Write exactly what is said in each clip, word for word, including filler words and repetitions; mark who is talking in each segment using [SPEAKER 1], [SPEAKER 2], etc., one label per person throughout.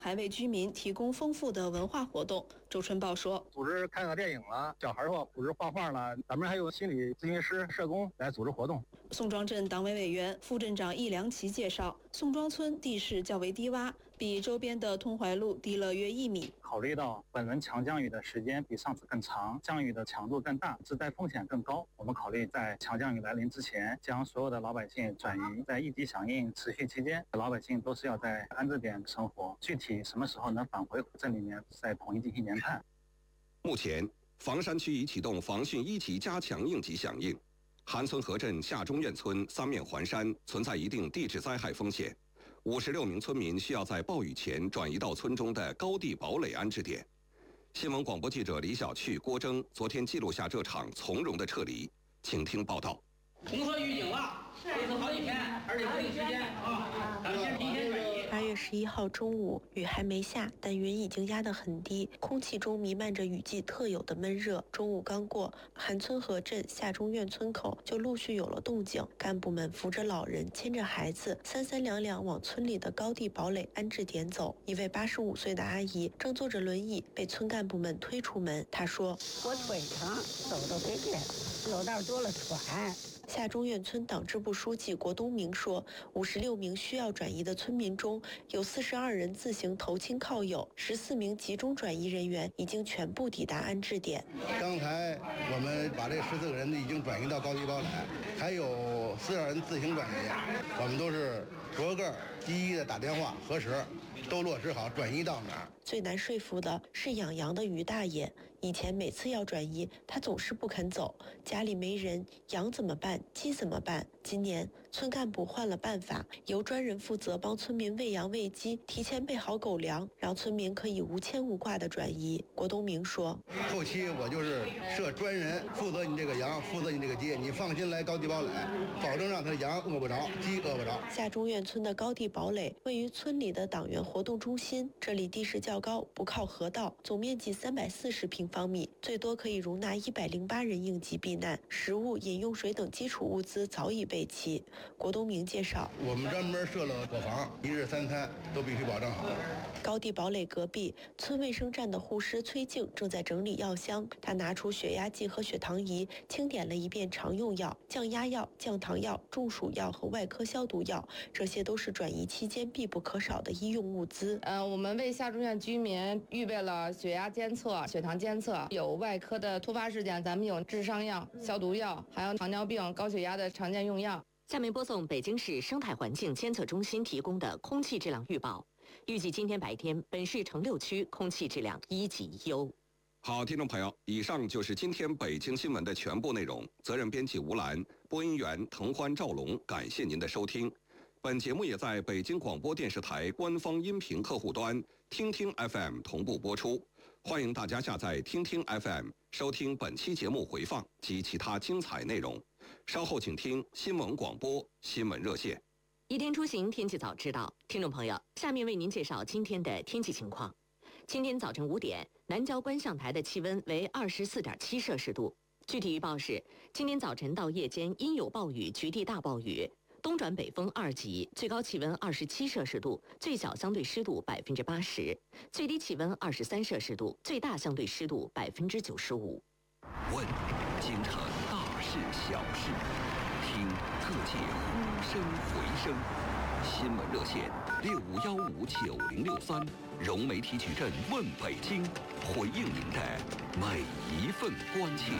[SPEAKER 1] 还为居民提供丰富的文化活动。周春豹说，
[SPEAKER 2] 组织看个电影了，小孩的话组织画画了，咱们还有心理咨询师、社工来组织活动。
[SPEAKER 1] 宋庄镇党委委员、副镇长易良奇介绍，宋庄村地势较为低洼，比周边的通淮路低了约一米。
[SPEAKER 2] 考虑到本轮强降雨的时间比上次更长，降雨的强度更大，自灾风险更高，我们考虑在强降雨来临之前，将所有的老百姓转移。在一级响应持续期间，老百姓都是要在安置点生活，具体什么时候能返回镇里面，再统一进行研判。
[SPEAKER 3] 目前，房山区已启动防汛一级加强应急响应。韩村河镇下中院村三面环山，存在一定地质灾害风险。五十六名村民需要在暴雨前转移到村中的高地堡垒安置点。新闻广播记者李小旭、郭征昨天记录下这场从容的撤离，请听报道。
[SPEAKER 4] 红色预警了，这次好几天，而且这个时间啊，咱们先提前转移。
[SPEAKER 5] 八月十一号中午，雨还没下，但云已经压得很低，空气中弥漫着雨季特有的闷热。中午刚过，韩村河镇下中院村口就陆续有了动静，干部们扶着老人，牵着孩子，三三两两往村里的高地堡垒安置点走。一位八十五岁的阿姨正坐着轮椅，被村干部们推出门。她说：“
[SPEAKER 6] 我腿上走到这边，走道多了喘。”
[SPEAKER 5] 下中院村党支部书记郭东明说，五十六名需要转移的村民中，有四十二人自行投亲靠友，十四名集中转移人员已经全部抵达安置点。
[SPEAKER 7] 刚才我们把这十四个人已经转移到高地堡垒，还有四十二人自行转移，我们都是逐个一一的打电话核实，都落实好转移到哪儿。
[SPEAKER 5] 最难说服的是养羊的于大爷，以前每次要转移，他总是不肯走，家里没人，羊怎么办？鸡怎么办？今年村干部换了办法，由专人负责帮村民喂羊喂鸡，提前备好狗粮，让村民可以无牵无挂的转移。郭东明说，
[SPEAKER 7] 后期我就是设专人负责你这个羊，负责你这个鸡，你放心来高地堡垒，保证让他的羊饿不着，鸡饿不着。
[SPEAKER 5] 下中院村的高地堡垒位于村里的党员活动中心，这里地势较高，不靠河道，总面积三百四十平方米，最多可以容纳一百零八人应急避难，食物、饮用水等基础物资早已备齐。郭东明介绍，
[SPEAKER 7] 我们专门设了伙房，一日三餐都必须保证好。
[SPEAKER 5] 高地堡垒隔壁，村卫生站的护士崔静正在整理药箱，她拿出血压计和血糖仪，清点了一遍常用药、降压药、降糖药、中暑药和外科消毒药，这些都是转移期间必不可少的医用物资。
[SPEAKER 8] 呃，我们为下中院居民预备了血压监测、血糖监测，有外科的突发事件，咱们有治伤药、消毒药，还有糖尿病、高血压的常见用药。
[SPEAKER 9] 下面播送北京市生态环境监测中心提供的空气质量预报。预计今天白天，本市城六区空气质量一级优。
[SPEAKER 3] 好，听众朋友，以上就是今天北京新闻的全部内容。责任编辑吴兰，播音员滕欢、赵龙，感谢您的收听。本节目也在北京广播电视台官方音频客户端听听 F M 同步播出，欢迎大家下载听听 F M 收听本期节目回放及其他精彩内容。稍后请听新闻广播新闻热线。
[SPEAKER 9] 一天出行，天气早知道。听众朋友，下面为您介绍今天的天气情况。今天早晨五点，南郊观象台的气温为二十四点七摄氏度。具体预报是，今天早晨到夜间阴有暴雨，局地大暴雨。东转北风二级，最高气温二十七摄氏度，最小相对湿度百分之八十，最低气温二十三摄氏度，最大相对湿度百分之九十五。
[SPEAKER 10] 问京城大事小事，听各界呼声回声。新闻热线六五幺五九零六三，融媒体矩阵问北京，回应您的每一份关切。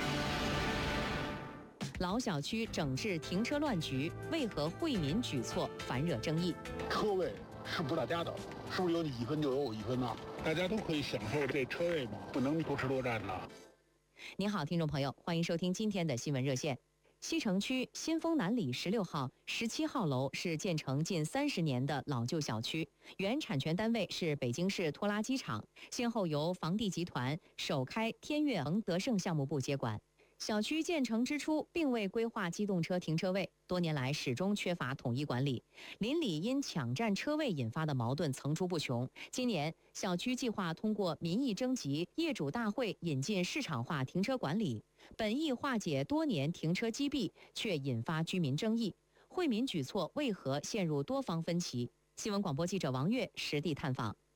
[SPEAKER 11] 老小区整治停车乱局，为何惠民举措烦惹争议？
[SPEAKER 12] 车位是不大家的，是不是有你一分就有我一分呢？大家都可以享受这车位嘛，不能多吃多占呐。
[SPEAKER 11] 您好，听众朋友，欢迎收听今天的新闻热线。西城区新丰南里十六号、十七号楼是建成近三十年的老旧小区，原产权单位是北京市拖拉机厂，先后由房地集团首开天悦恒德盛项目部接管。小区建成之初并未规划机动车停车位，多年来始终缺乏统一管理，邻里因抢占车位引发的矛盾层出不穷。今年小区计划通过民意征集、业主大会引进市场化停车管理，本意化解多年停车积弊，却引发居民争议。惠民举措为何陷入多方分歧？新闻广播记者王悦实地探访，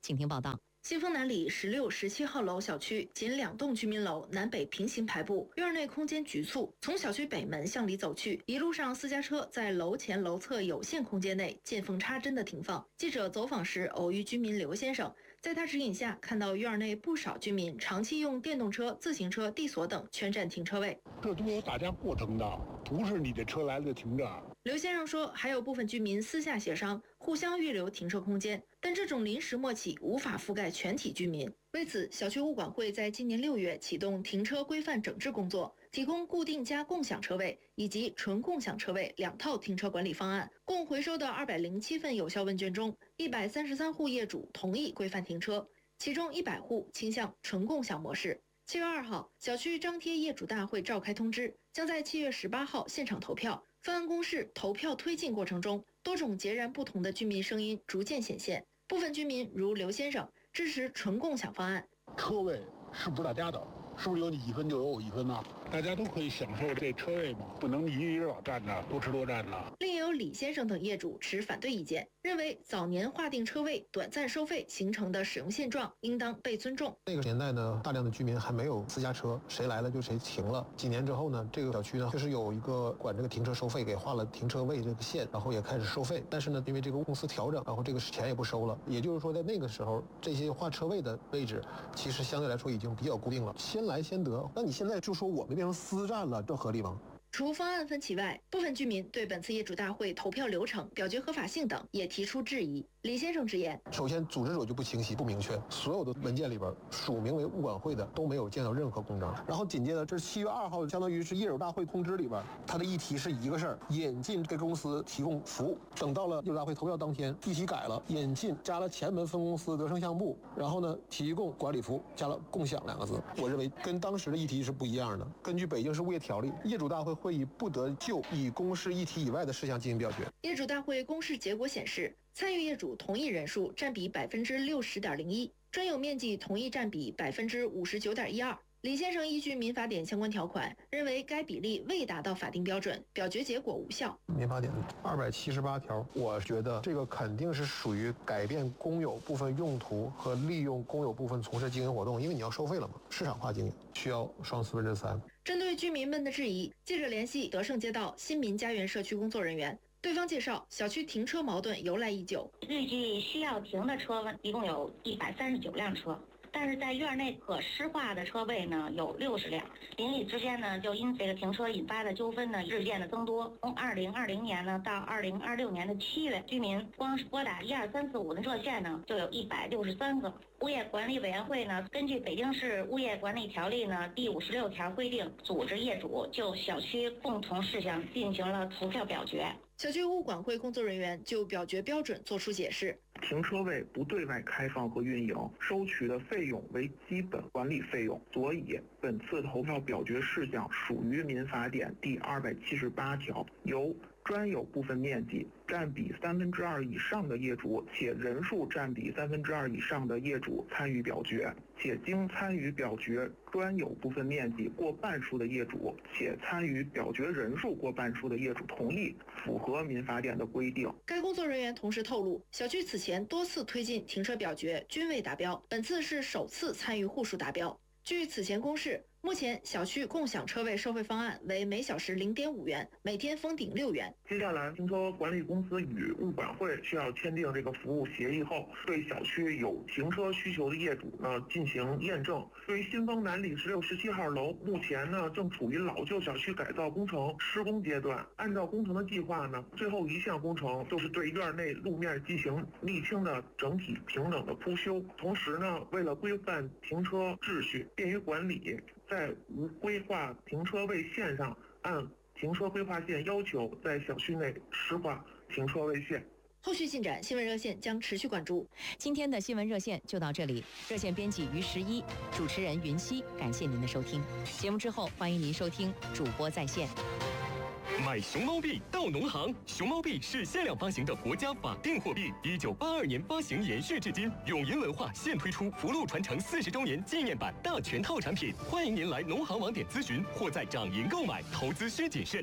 [SPEAKER 11] 请听报道。
[SPEAKER 1] 新丰南里十六、十七号楼小区仅两栋居民楼南北平行排布，院内空间局促。从小区北门向里走去，一路上私家车在楼前楼侧有限空间内见缝插针的停放。记者走访时偶遇居民刘先生，在他指引下，看到院内不少居民长期用电动车、自行车、地锁等圈占停车位。
[SPEAKER 12] 这都有打架过程的，不是你的车来了就停着。
[SPEAKER 1] 刘先生说，还有部分居民私下协商，互相预留停车空间，但这种临时默契无法覆盖全体居民。为此，小区物管会在今年六月启动停车规范整治工作，提供固定加共享车位以及纯共享车位两套停车管理方案。共回收的二百零七份有效问卷中，一百三十三户业主同意规范停车，其中一百户倾向纯共享模式。七月二号，小区张贴业主大会召开通知，将在七月十八号现场投票。方案公示投票推进过程中，多种截然不同的居民声音逐渐显现。部分居民如刘先生支持纯共享方案。
[SPEAKER 12] 车位是不是大家的？是不是有你一分就有我一分呢？大家都可以享受这车位嘛，不能你一人老占着，多吃多占的。
[SPEAKER 1] 另有李先生等业主持反对意见，认为早年划定车位短暂收费形成的使用现状应当被尊重。
[SPEAKER 13] 那个年代呢，大量的居民还没有私家车，谁来了就谁停了。几年之后呢，这个小区呢就是有一个管这个停车收费给划了停车位这个线，然后也开始收费。但是呢，因为这个公司调整，然后这个钱也不收了。也就是说，在那个时候，这些划车位的位置其实相对来说已经比较固定了，先来先得。那你现在就说我们变成私占了，这合理吗？
[SPEAKER 1] 除方案分歧外，部分居民对本次业主大会投票流程、表决合法性等也提出质疑。李先生直言，
[SPEAKER 13] 首先组织者就不清晰、不明确，所有的文件里边署名为物管会的都没有见到任何公章。然后紧接着，这是七月二号，相当于是业主大会通知里边，它的议题是一个事儿，引进给公司提供服务。等到了业主大会投票当天，议题改了，引进加了前门分公司德胜项目，然后呢提供管理服务，加了共享两个字。我认为跟当时的议题是不一样的。根据北京市物业条例，业主大会会议不得就以公示议题以外的事项进行表决。
[SPEAKER 1] 业主大会公示结果显示，参与业主同意人数占比百分之六十点零一，专有面积同意占比百分之五十九点一二。李先生依据民法典相关条款，认为该比例未达到法定标准，表决结果无效。
[SPEAKER 13] 民法典二百七十八条，我觉得这个肯定是属于改变公有部分用途和利用公有部分从事经营活动，因为你要收费了嘛，市场化经营需要双四分之三。
[SPEAKER 1] 针对居民们的质疑，记者联系德胜街道新民家园社区工作人员。对方介绍，小区停车矛盾由来已久，
[SPEAKER 14] 预计需要停的车一共有一百三十九辆车，但是在院内可施划的车位呢有六十辆，邻里之间呢就因这个停车引发的纠纷呢日渐的增多。从二零二零年呢到二零二六年的七月，居民光是拨打一二三四五的热线呢就有一百六十三个。物业管理委员会呢，根据北京市物业管理条例呢第五十六条规定，组织业主就小区共同事项进行了投票表决。
[SPEAKER 1] 小区物管会工作人员就表决标准作出解释：
[SPEAKER 15] 停车位不对外开放和运营，收取的费用为基本管理费用，所以本次投票表决事项属于民法典第二百七十八条，由专有部分面积占比三分之二以上的业主，且人数占比三分之二以上的业主参与表决，且经参与表决专有部分面积过半数的业主，且参与表决人数过半数的业主同意，符合民法典的规定。
[SPEAKER 1] 该工作人员同时透露，小区此前多次推进停车表决均未达标，本次是首次参与户数达标。据此前公示，目前小区共享车位收费方案为每小时零点五元，每天封顶六元。
[SPEAKER 15] 接下来，停车管理公司与物管会需要签订这个服务协议后，对小区有停车需求的业主呢进行验证。对于新丰南里十六、十七号楼，目前呢正处于老旧小区改造工程施工阶段。按照工程的计划呢，最后一项工程就是对院内路面进行沥青的整体平整的铺修。同时呢，为了规范停车秩序，便于管理，在无规划停车位线上按停车规划线要求在小区内施划停车位线。
[SPEAKER 1] 后续进展，新闻热线将持续关注。
[SPEAKER 11] 今天的新闻热线就到这里，热线编辑于十一，主持人云溪，感谢您的收听。节目之后，欢迎您收听主播在线。
[SPEAKER 16] 买熊猫币到农行，熊猫币是限量发行的国家法定货币，一九八二年发行延续至今。永银文化现推出福禄传承四十周年纪念版大全套产品，欢迎您来农行网点咨询或在掌银购买，投资需谨慎。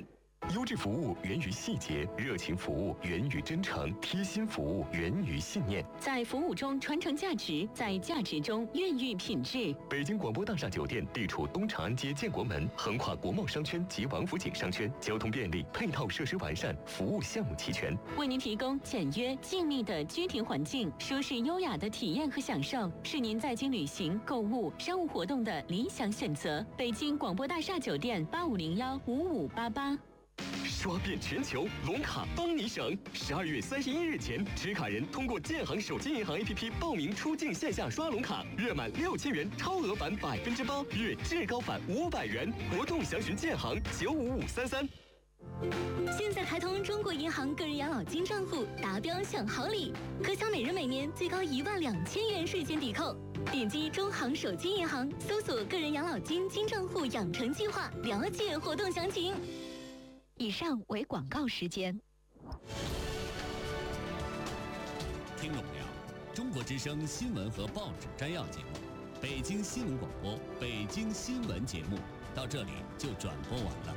[SPEAKER 16] 优质服务源于细节，热情服务源于真诚，贴心服务源于信念。
[SPEAKER 9] 在服务中传承价值，在价值中孕育品质。
[SPEAKER 16] 北京广播大厦酒店地处东长安街建国门，横跨国贸商圈及王府井商圈，交通便利，配套设施完善，服务项目齐全，
[SPEAKER 9] 为您提供简约静谧的居庭环境，舒适优雅的体验和享受，是您在京旅行、购物、商务活动的理想选择。北京广播大厦酒店八五零幺五五八八。
[SPEAKER 16] 刷遍全球，龙卡帮你省。十二月三十一日前，持卡人通过建行手机银行 A P P 报名出境线下刷龙卡，月满六千元超额返百分之八，月至高返五百元。活动详询建行九五五三三。
[SPEAKER 17] 现在开通中国银行个人养老金账户，达标享好礼，可享每人每年最高一万两千元税前抵扣。点击中行手机银行，搜索个人养老金金账户养成计划，了解活动详情。
[SPEAKER 11] 以上为广告时间。
[SPEAKER 18] 听众朋友，中国之声新闻和报纸摘要节目，北京新闻广播北京新闻节目到这里就转播完了。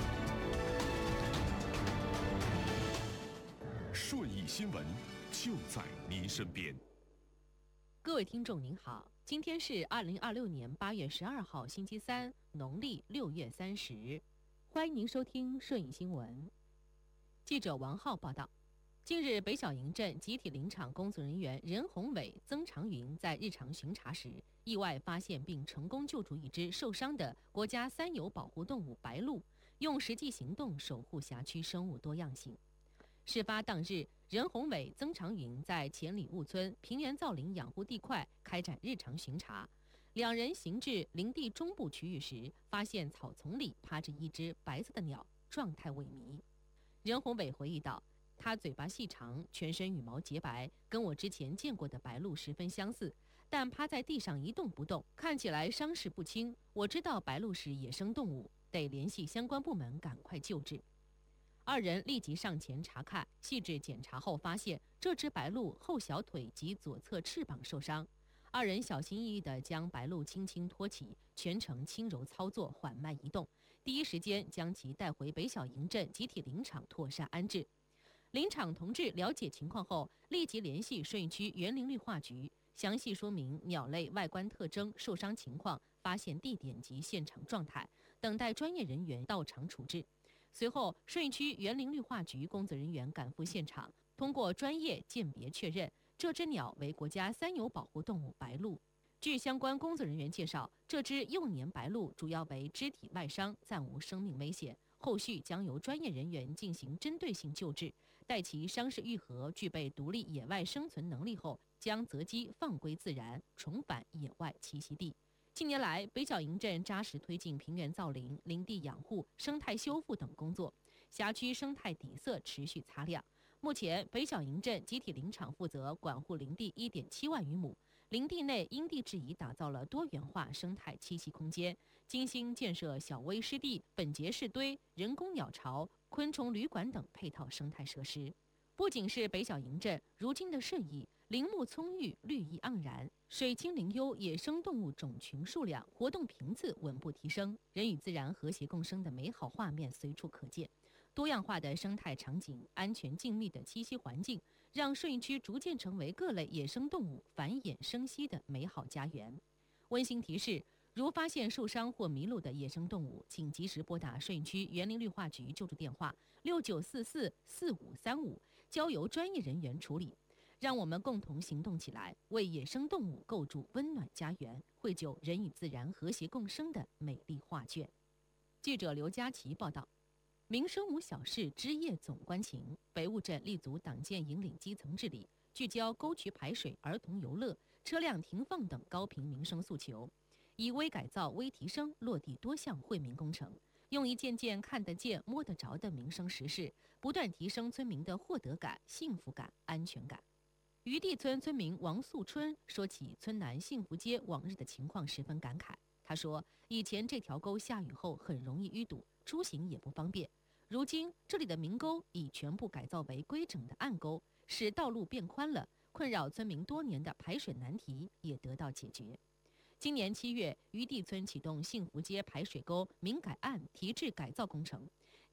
[SPEAKER 10] 顺义新闻就在您身边。
[SPEAKER 11] 各位听众您好，今天是二零二六年八月十二号星期三，农历六月三十。欢迎您收听顺义新闻。记者王浩报道，近日北小营镇集体林场工作人员任宏伟、曾长云在日常巡查时，意外发现并成功救助一只受伤的国家三有保护动物白鹭，用实际行动守护辖区生物多样性。事发当日，任宏伟、曾长云在前里务村平原造林养护地块开展日常巡查。两人行至林地中部区域时，发现草丛里趴着一只白色的鸟，状态萎靡。任宏伟回忆道，它嘴巴细长，全身羽毛洁白，跟我之前见过的白鹭十分相似，但趴在地上一动不动，看起来伤势不轻。我知道白鹭是野生动物，得联系相关部门赶快救治。二人立即上前查看，细致检查后发现，这只白鹭后小腿及左侧翅膀受伤。二人小心翼翼地将白鹭轻轻托起，全程轻柔操作，缓慢移动，第一时间将其带回北小营镇集体林场妥善安置。林场同志了解情况后，立即联系顺义区园林绿化局，详细说明鸟类外观特征、受伤情况、发现地点及现场状态，等待专业人员到场处置。随后，顺义区园林绿化局工作人员赶赴现场，通过专业鉴别确认，这只鸟为国家三有保护动物白鹭。据相关工作人员介绍，这只幼年白鹭主要为肢体外伤，暂无生命危险，后续将由专业人员进行针对性救治，待其伤势愈合，具备独立野外生存能力后，将择机放归自然，重返野外栖息地。近年来，北小营镇扎实推进平原造林、林地养护、生态修复等工作，辖区生态底色持续擦亮。目前，北小营镇集体林场负责管护林地一点七万余亩，林地内因地制宜打造了多元化生态栖息空间，精心建设小微湿地、本节式堆、人工鸟巢、昆虫旅馆等配套生态设施。不仅是北小营镇，如今的顺义林木葱郁，绿意盎然，水清林幽，野生动物种群数量、活动频次稳步提升，人与自然和谐共生的美好画面随处可见。多样化的生态场景、安全静谧的栖息环境，让顺义区逐渐成为各类野生动物繁衍生息的美好家园。温馨提示：如发现受伤或迷路的野生动物，请及时拨打顺义区园林绿化局救助电话六九四四四五三五，交由专业人员处理。让我们共同行动起来，为野生动物构筑温暖家园，绘就人与自然和谐共生的美丽画卷。记者刘佳琪报道。民生无小事，枝叶总关情。北务镇立足党建引领基层治理，聚焦沟渠排水、儿童游乐、车辆停放等高频民生诉求，以微改造、微提升落地多项惠民工程，用一件件看得见、摸得着的民生实事，不断提升村民的获得感、幸福感、安全感。余地村村民王素春说起村南幸福街往日的情况，十分感慨。他说，以前这条沟下雨后很容易淤堵，出行也不方便。如今这里的明沟已全部改造为规整的暗沟，使道路变宽了，困扰村民多年的排水难题也得到解决。今年七月，余地村启动幸福街排水沟明改暗提质改造工程，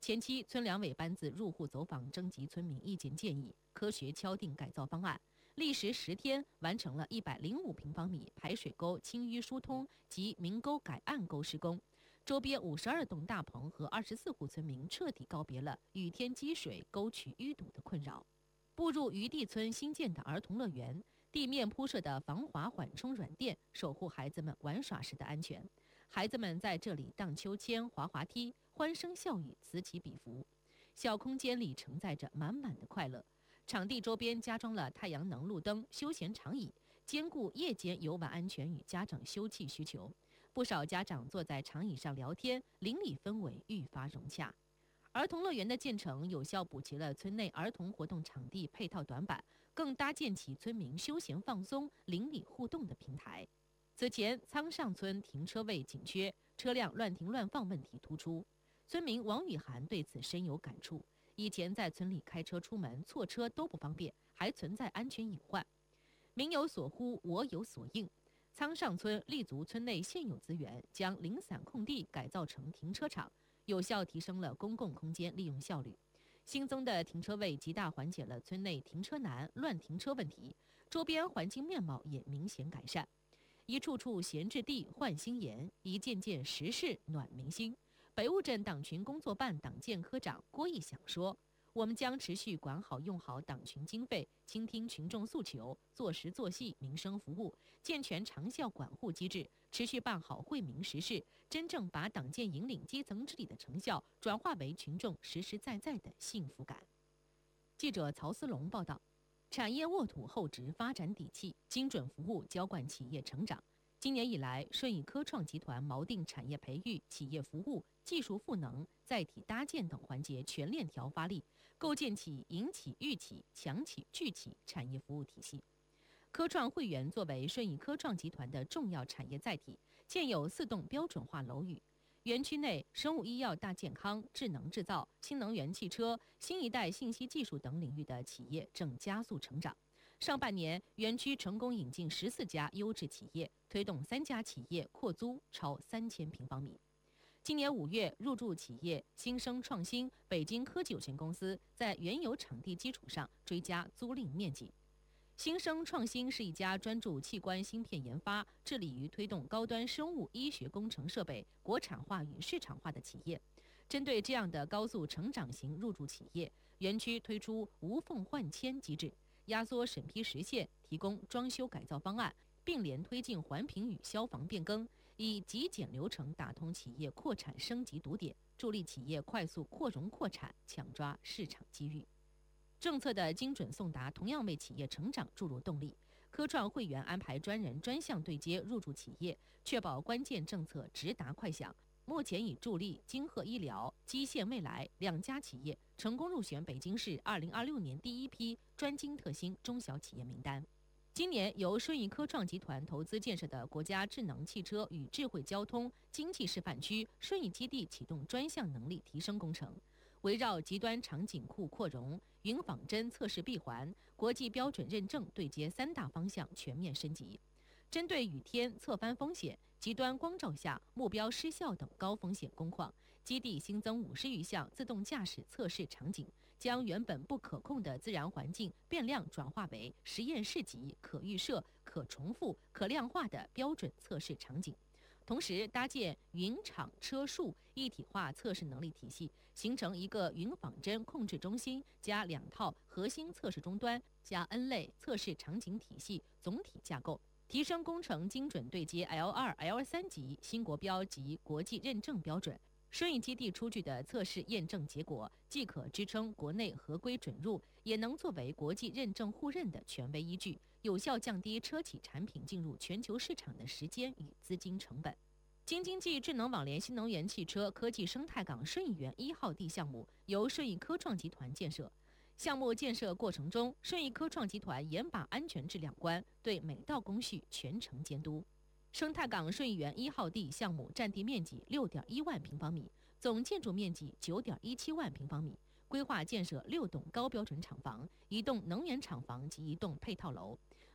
[SPEAKER 11] 前期村两委班子入户走访，征集村民意见建议，科学敲定改造方案，历时十天完成了一百零五平方米排水沟清淤疏通及明沟改暗沟施工，周边五十二栋大棚和二十四户村民彻底告别了雨天积水、沟渠淤堵的困扰。步入余地村新建的儿童乐园，地面铺设的防滑缓冲软垫守护孩子们玩耍时的安全。孩子们在这里荡秋千、滑滑梯，欢声笑语此起彼伏。小空间里承载着满满的快乐。场地周边加装了太阳能路灯、休闲长椅，兼顾夜间游玩安全与家长休憩需求。不少家长坐在长椅上聊天，邻里氛围愈发融洽。儿童乐园的建成有效补齐了村内儿童活动场地配套短板，更搭建起村民休闲放松、邻里互动的平台。此前，苍上村停车位紧缺，车辆乱停乱放问题突出。村民王雨涵对此深有感触。以前在村里开车出门错车都不方便，还存在安全隐患。民有所呼，我有所应。苍上村立足村内现有资源，将零散空地改造成停车场，有效提升了公共空间利用效率。新增的停车位极大缓解了村内停车难、乱停车问题，周边环境面貌也明显改善。一处处闲置地换新颜，一件件实事暖民心。北雾镇党群工作办党建科长郭义响说：“我们将持续管好用好党群经费，倾听群众诉求，做实做细民生服务，健全长效管护机制，持续办好惠民实事，真正把党建引领基层治理的成效转化为群众实实在在的幸福感。”记者曹思龙报道。产业沃土厚植发展底气，精准服务浇灌企业成长。今年以来，顺义科创集团锚定产业培育、企业服务、技术赋能、载体搭建等环节全链条发力，构建起引起育起、强起聚起产业服务体系。科创会员作为顺义科创集团的重要产业载体，建有四栋标准化楼宇。园区内生物医药大健康、智能制造、新能源汽车、新一代信息技术等领域的企业正加速成长。上半年，园区成功引进十四家优质企业，推动三家企业扩租超三千平方米。今年五月，入驻企业新生创新北京科技有限公司在原有场地基础上追加租赁面积。新生创新是一家专注器官芯片研发、致力于推动高端生物医学工程设备国产化与市场化的企业。针对这样的高速成长型入驻企业，园区推出无缝换签机制，压缩审批时限，提供装修改造方案，并联推进环评与消防变更，以极简流程打通企业扩产升级堵点，助力企业快速扩容扩产，抢抓市场机遇。政策的精准送达同样为企业成长注入动力。科创会员安排专人专项对接入驻企业，确保关键政策直达快响。目前已助力金鹤医疗、基线未来两家企业成功入选北京市二零二六年第一批专精特新中小企业名单。今年由顺义科创集团投资建设的国家智能汽车与智慧交通经济示范区顺义基地启动专项能力提升工程。围绕极端场景库扩容、云仿真测试闭环、国际标准认证对接三大方向全面升级。针对雨天侧翻风险、极端光照下目标失效等高风险工况，基地新增五十余项自动驾驶测试场景，将原本不可控的自然环境变量转化为实验室级、可预设、可重复、可量化的标准测试场景。同时搭建云场车数一体化测试能力体系，形成一个云仿真控制中心加两套核心测试终端加 N 类测试场景体系总体架构，提升工程精准对接 L 二、L 三级新国标及国际认证标准。顺义基地出具的测试验证结果，既可支撑国内合规准入，也能作为国际认证互认的权威依据，有效降低车企产品进入全球市场的时间与资金成本。京津冀智能网联新能源汽车科技生态港顺义园一号地项目由顺义科创集团建设。项目建设过程中，顺义科创集团严把安全质量关，对每道工序全程监督。生态港顺义园一号地项目占地面积六点一万平方米，总建筑面积九点一七万平方米，规划建设六栋高标准厂房、一栋能源厂房及一栋配套楼。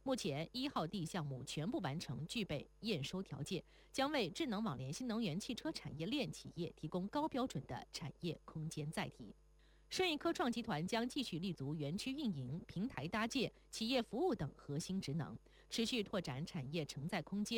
[SPEAKER 19] 目前一号地项目全部完成具备验收条件，将为智能网联新能源汽车产业链企业提供高标准的产业空间载体。顺义科创集团将继续立足园区运营、平台搭建、企业服务等核心职能，持续拓展产业承载空间。